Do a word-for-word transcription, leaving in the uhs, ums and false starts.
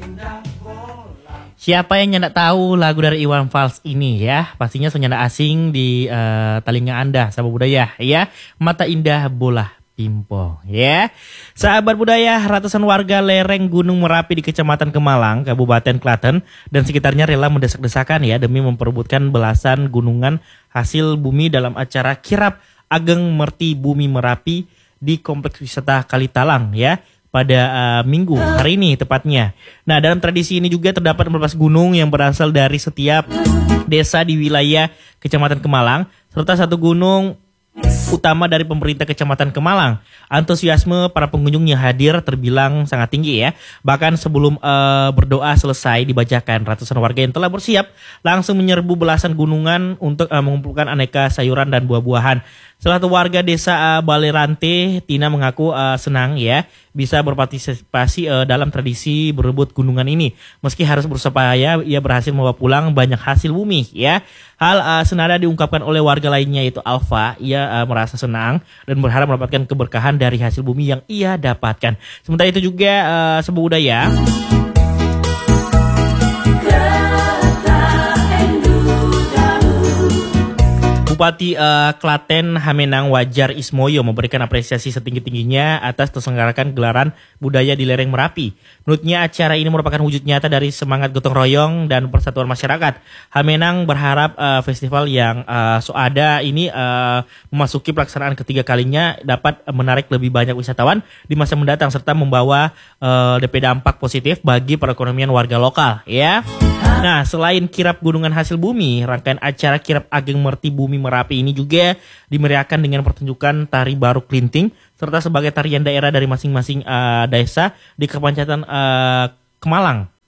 Siapa yang nggak tahu lagu dari Iwan Fals ini ya? Pastinya senyanda asing di uh, telinga Anda, sahabat budaya ya. Mata indah bola pimpong ya. Sahabat budaya, ratusan warga lereng Gunung Merapi di Kecamatan Kemalang, Kabupaten Klaten dan sekitarnya rela mendesak-desakan ya demi memperebutkan belasan gunungan hasil bumi dalam acara Kirap Ageng Merti Bumi Merapi di Kompleks Wisata Kalitalang ya. Pada uh, minggu hari ini tepatnya. Nah, dalam tradisi ini juga terdapat empat belas gunung yang berasal dari setiap desa di wilayah Kecamatan Kemalang serta satu gunung utama dari pemerintah Kecamatan Kemalang. Antusiasme para pengunjung yang hadir terbilang sangat tinggi ya. Bahkan sebelum uh, berdoa selesai dibacakan, ratusan warga yang telah bersiap langsung menyerbu belasan gunungan untuk uh, mengumpulkan aneka sayuran dan buah-buahan. Salah satu warga desa uh, Balerante, Tina mengaku uh, senang ya bisa berpartisipasi uh, dalam tradisi berebut gunungan ini. Meski harus bersusah ia berhasil membawa pulang banyak hasil bumi ya. Hal uh, senada diungkapkan oleh warga lainnya yaitu Alfa. Ia uh, merasa senang dan berharap mendapatkan keberkahan dari hasil bumi yang ia dapatkan. Sementara itu juga uh, sebuah budaya Bupati uh, Klaten Hamenang Wajar Ismoyo memberikan apresiasi setinggi-tingginya atas terselenggarakan gelaran budaya di lereng Merapi. Menurutnya acara ini merupakan wujud nyata dari semangat gotong royong dan persatuan masyarakat. Hamenang berharap uh, festival yang uh, soada ini uh, memasuki pelaksanaan ketiga kalinya dapat menarik lebih banyak wisatawan di masa mendatang serta membawa uh, D P dampak positif bagi perekonomian warga lokal ya. Nah, selain kirap gunungan hasil bumi, rangkaian acara Kirap Ageng Merti Bumi Merapi ini juga dimeriahkan dengan pertunjukan tari baru kelinting serta sebagai tarian daerah dari masing-masing uh, desa di Kecamatan uh, Kemalang.